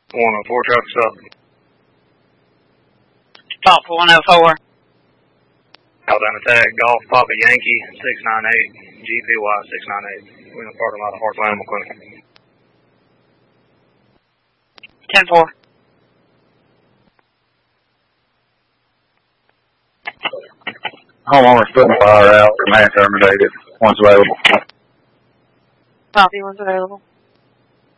104 traffic stop. Stop for 104. Alabama tag, Golf Papa Yankee 698, GPY 698. We're in the parking lot of Hartsville Animal Clinic. 10-4. Homeowner's putting fire out. Demand terminated. One's available. Copy, one's available.